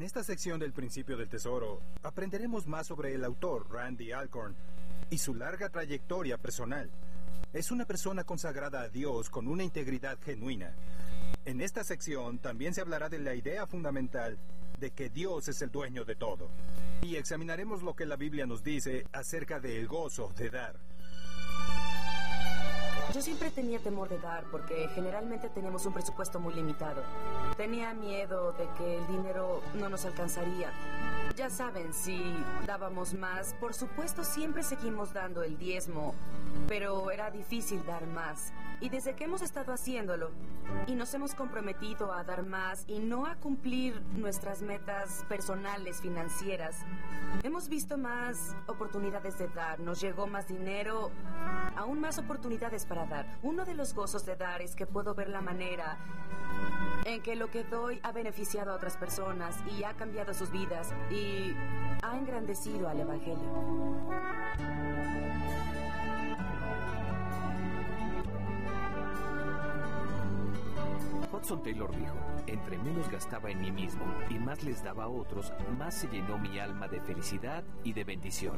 En esta sección del Principio del Tesoro, aprenderemos más sobre el autor Randy Alcorn y su larga trayectoria personal. Es una persona consagrada a Dios con una integridad genuina. En esta sección también se hablará de la idea fundamental de que Dios es el dueño de todo. Y examinaremos lo que la Biblia nos dice acerca del gozo de dar. Yo siempre tenía temor de dar porque generalmente tenemos un presupuesto muy limitado. Tenía miedo de que el dinero no nos alcanzaría. Ya saben, si dábamos más, por supuesto siempre seguimos dando el diezmo, pero era difícil dar más. Y desde que hemos estado haciéndolo y nos hemos comprometido a dar más y no a cumplir nuestras metas personales financieras, hemos visto más oportunidades de dar, nos llegó más dinero, aún más oportunidades para dar. Uno de los gozos de dar es que puedo ver la manera en que lo que doy ha beneficiado a otras personas y ha cambiado sus vidas y ha engrandecido al Evangelio. Hudson Taylor dijo: entre menos gastaba en mí mismo y más les daba a otros, más se llenó mi alma de felicidad y de bendición.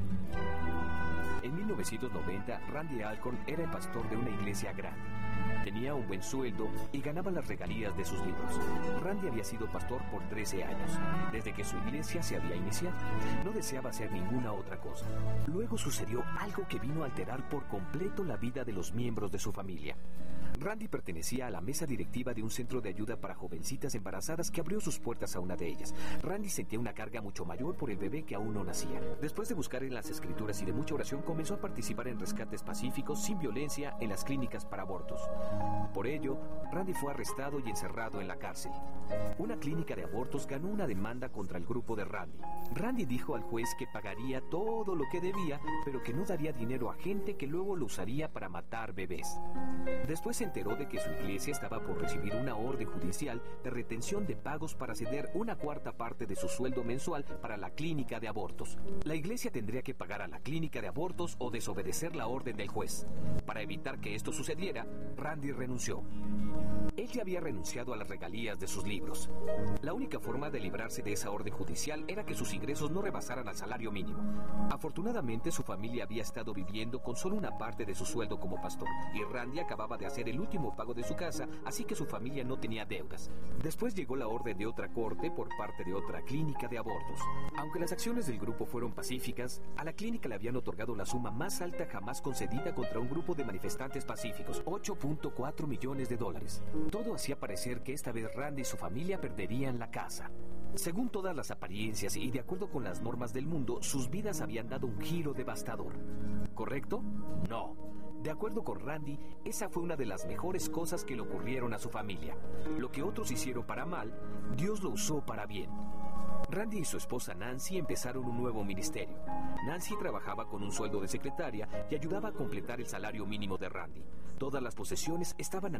En 1990, Randy Alcorn era el pastor de una iglesia grande. Tenía un buen sueldo y ganaba las regalías de sus libros. Randy había sido pastor por 13 años, desde que su iglesia se había iniciado. No deseaba hacer ninguna otra cosa. Luego sucedió algo que vino a alterar por completo la vida de los miembros de su familia. Randy pertenecía a la mesa directiva de un centro de ayuda para jovencitas embarazadas que abrió sus puertas a una de ellas. Randy sentía una carga mucho mayor por el bebé que aún no nacía. Después de buscar en las escrituras y de mucha oración, comenzó a participar en rescates pacíficos sin violencia en las clínicas para abortos. Por ello, Randy fue arrestado y encerrado en la cárcel. Una clínica de abortos ganó una demanda contra el grupo de Randy. Randy dijo al juez que pagaría todo lo que debía, pero que no daría dinero a gente que luego lo usaría para matar bebés. Después se enteró de que su iglesia estaba por recibir una orden judicial de retención de pagos para ceder una cuarta parte de su sueldo mensual para la clínica de abortos. La iglesia tendría que pagar a la clínica de abortos o desobedecer la orden del juez. Para evitar que esto sucediera, Randy renunció. Él ya había renunciado a las regalías de sus libros. La única forma de librarse de esa orden judicial era que sus ingresos no rebasaran al salario mínimo. Afortunadamente, su familia había estado viviendo con solo una parte de su sueldo como pastor, y Randy acababa de hacer el último pago de su casa, así que su familia no tenía deudas. Después llegó la orden de otra corte por parte de otra clínica de abortos. Aunque las acciones del grupo fueron pacíficas, a la clínica le habían otorgado la suma más alta jamás concedida contra un grupo de manifestantes pacíficos, $8.4 millones. Todo hacía parecer que esta vez Randy y su familia perderían la casa. Según todas las apariencias y de acuerdo con las normas del mundo, sus vidas habían dado un giro devastador. ¿Correcto? No. De acuerdo con Randy, esa fue una de las mejores cosas que le ocurrieron a su familia. Lo que otros hicieron para mal, Dios lo usó para bien. Randy y su esposa Nancy empezaron un nuevo ministerio. Nancy trabajaba con un sueldo de secretaria y ayudaba a completar el salario mínimo de Randy. Todas las posesiones estaban a